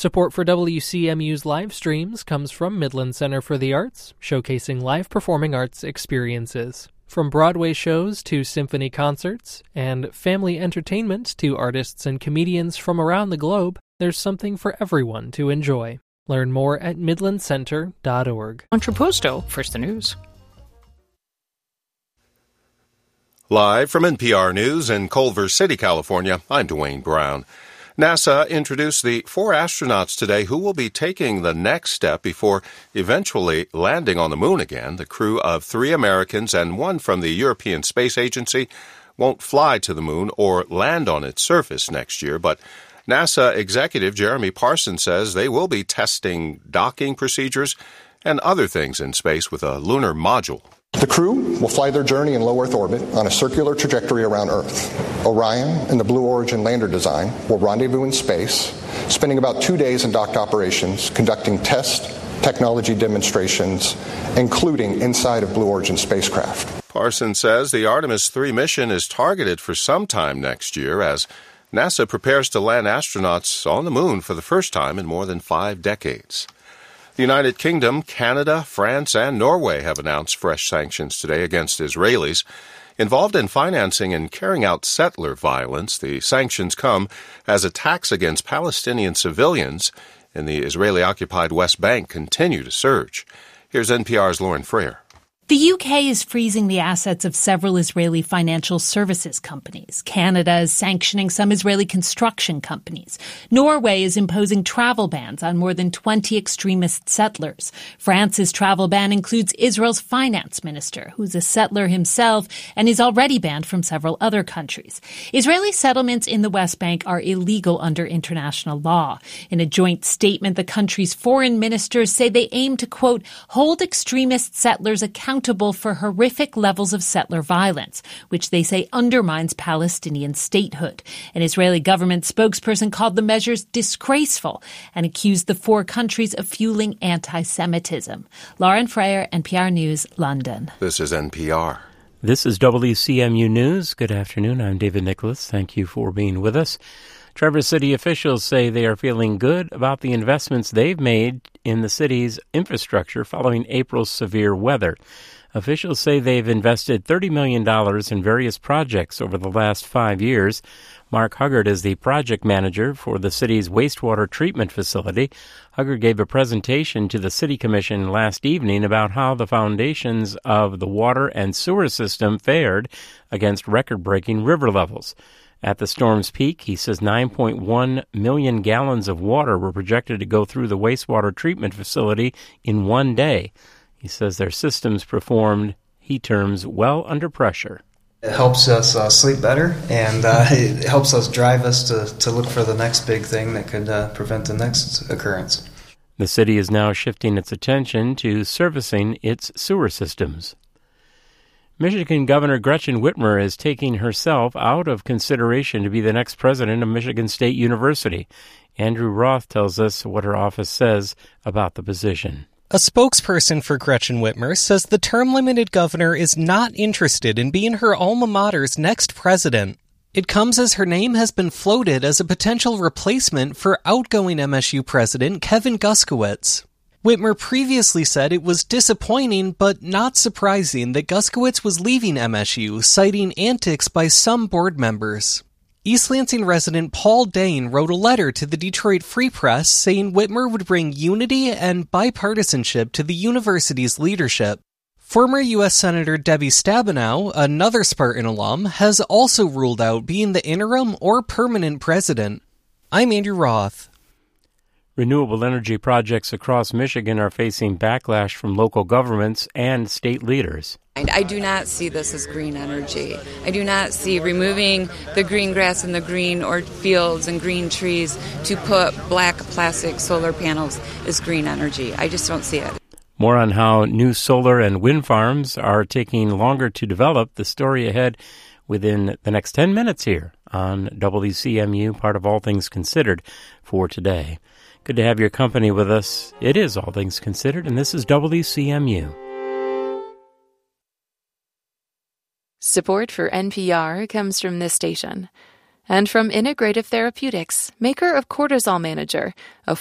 Support for WCMU's live streams comes from Midland Center for the Arts, showcasing live performing arts experiences. From Broadway shows to symphony concerts, and family entertainment to artists and comedians from around the globe, there's something for everyone to enjoy. Learn more at midlandcenter.org. Entreposto, first the news. Live from NPR News in Culver City, California, I'm Dwayne Brown. NASA introduced the 4 astronauts today who will be taking the next step before eventually landing on the moon again. The crew of 3 Americans and 1 from the European Space Agency won't fly to the moon or land on its surface next year, but NASA executive Jeremy Parsons says they will be testing docking procedures and other things in space with a lunar module. The crew will fly their journey in low Earth orbit on a circular trajectory around Earth. Orion and the Blue Origin lander design will rendezvous in space, spending about 2 days in docked operations, conducting test technology demonstrations, including inside of Blue Origin spacecraft. Parsons says the Artemis 3 mission is targeted for sometime next year as NASA prepares to land astronauts on the moon for the first time in more than 5 decades. The United Kingdom, Canada, France, and Norway have announced fresh sanctions today against Israelis involved in financing and carrying out settler violence. The sanctions come as attacks against Palestinian civilians in the Israeli-occupied West Bank continue to surge. Here's NPR's Lauren Freer. The UK is freezing the assets of several Israeli financial services companies. Canada is sanctioning some Israeli construction companies. Norway is imposing travel bans on more than 20 extremist settlers. France's travel ban includes Israel's finance minister, who's a settler himself and is already banned from several other countries. Israeli settlements in the West Bank are illegal under international law. In a joint statement, the country's foreign ministers say they aim to, quote, hold extremist settlers accountable for horrific levels of settler violence, which they say undermines Palestinian statehood. An Israeli government spokesperson called the measures disgraceful and accused the 4 countries of fueling anti-Semitism. Lauren Freyer, NPR News, London. This is NPR. This is WCMU News. Good afternoon. I'm David Nicholas. Thank you for being with us. Traverse City officials say they are feeling good about the investments they've made in the city's infrastructure following April's severe weather. Officials say they've invested $30 million in various projects over the last 5 years. Mark Huggard is the project manager for the city's wastewater treatment facility. Huggard gave a presentation to the City Commission last evening about how the foundations of the water and sewer system fared against record-breaking river levels. At the storm's peak, he says 9.1 million gallons of water were projected to go through the wastewater treatment facility in 1 day. He says their systems performed, he terms, well under pressure. It helps us sleep better, and it helps us drive us to look for the next big thing that could prevent the next occurrence. The city is now shifting its attention to servicing its sewer systems. Michigan Governor Gretchen Whitmer is taking herself out of consideration to be the next president of Michigan State University. Andrew Roth tells us what her office says about the position. A spokesperson for Gretchen Whitmer says the term-limited governor is not interested in being her alma mater's next president. It comes as her name has been floated as a potential replacement for outgoing MSU president Kevin Guskiewicz. Whitmer previously said it was disappointing but not surprising that Guskiewicz was leaving MSU, citing antics by some board members. East Lansing resident Paul Dane wrote a letter to the Detroit Free Press saying Whitmer would bring unity and bipartisanship to the university's leadership. Former U.S. Senator Debbie Stabenow, another Spartan alum, has also ruled out being the interim or permanent president. I'm Andrew Roth. Renewable energy projects across Michigan are facing backlash from local governments and state leaders. I do not see this as green energy. I do not see removing the green grass and the green or fields and green trees to put black plastic solar panels as green energy. I just don't see it. More on how new solar and wind farms are taking longer to develop. The story ahead within the next 10 minutes here on WCMU, part of All Things Considered for today. Good to have your company with us. It is All Things Considered, and this is WCMU. Support for NPR comes from this station and from Integrative Therapeutics, maker of Cortisol Manager, a